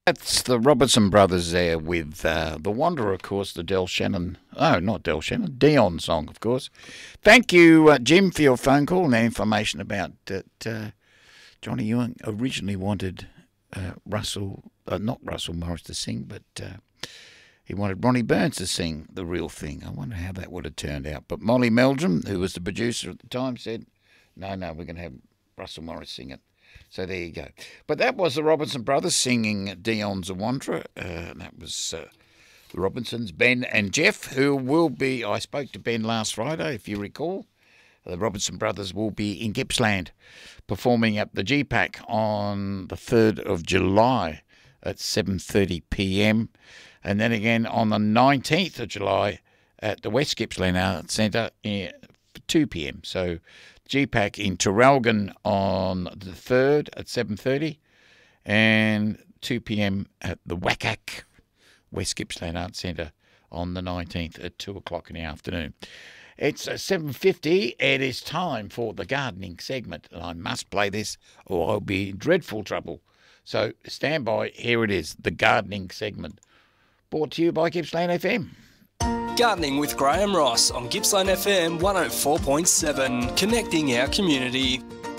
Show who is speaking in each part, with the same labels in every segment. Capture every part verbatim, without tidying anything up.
Speaker 1: That's the Robertson Brothers there with uh, The Wanderer, of course, the Del Shannon, oh, not Del Shannon, Dion song, of course. Thank you, uh, Jim, for your phone call and that information about that. Uh, Johnny Ewing originally wanted uh, Russell, uh, not Russell Morris to sing, but uh, he wanted Ronnie Burns to sing The Real Thing. I wonder how that would have turned out. But Molly Meldrum, who was the producer at the time, said, no, no, we're going to have Russell Morris sing it. So there you go. But that was the Robinson Brothers singing Dion's A Wanderer. Uh, that was uh, the Robinsons, Ben and Jeff, who will be, I spoke to Ben last Friday, if you recall. The Robinson Brothers will be in Gippsland performing at the G PAC on the third of July at seven thirty p m. And then again on the nineteenth of July at the West Gippsland Arts Centre for two p m. So G PAC in Traralgon on the third at seven thirty and two p m at the W A C A C West Gippsland Arts Centre on the nineteenth at two o'clock in the afternoon. It's seven fifty. It is time for the gardening segment, and I must play this or I'll be in dreadful trouble. So stand by. Here it is, the gardening segment, brought to you by Gippsland F M.
Speaker 2: Gardening with Graham Ross on Gippsland F M one oh four point seven, connecting our community.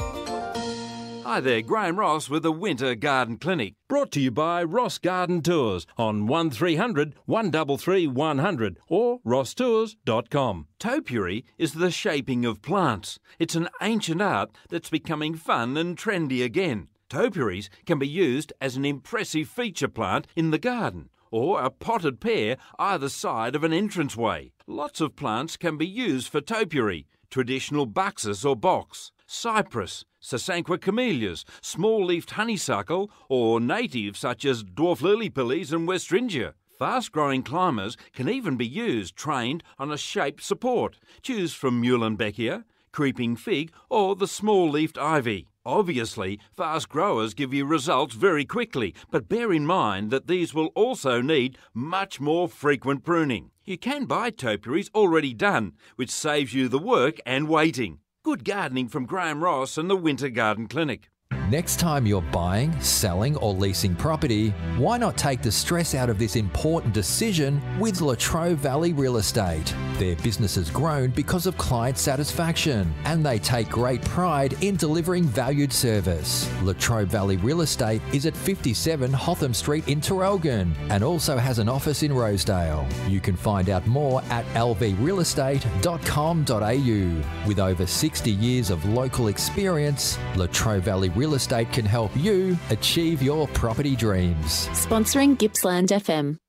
Speaker 3: Hi there, Graham Ross with the Winter Garden Clinic, brought to you by Ross Garden Tours on one three hundred, one three three, one hundred or ross tours dot com. Topiary is the shaping of plants. It's an ancient art that's becoming fun and trendy again. Topiaries can be used as an impressive feature plant in the garden, or a potted pair either side of an entranceway. Lots of plants can be used for topiary: traditional buxus or box, cypress, Sasanqua camellias, small-leafed honeysuckle, or native such as dwarf lily-pillies and westringia. Fast-growing climbers can even be used trained on a shaped support. Choose from Muhlenbeckia, creeping fig, or the small-leafed ivy. Obviously, fast growers give you results very quickly, but bear in mind that these will also need much more frequent pruning. You can buy topiaries already done, which saves you the work and waiting. Good gardening from Graham Ross and the Winter Garden Clinic.
Speaker 4: Next time you're buying, selling or leasing property, why not take the stress out of this important decision with Latrobe Valley Real Estate? Their business has grown because of client satisfaction, and they take great pride in delivering valued service. Latrobe Valley Real Estate is at fifty-seven Hotham Street in Traralgon and also has an office in Rosedale. You can find out more at l v real estate dot com dot a u. With over sixty years of local experience, Latrobe Valley Real Estate can help you achieve your property dreams.
Speaker 5: Sponsoring Gippsland F M.